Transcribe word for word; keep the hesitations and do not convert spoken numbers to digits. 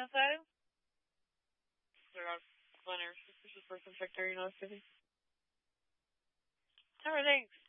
outside? They're on Splinter. Suspicious person check thirty-nine fifty. Alright, thanks.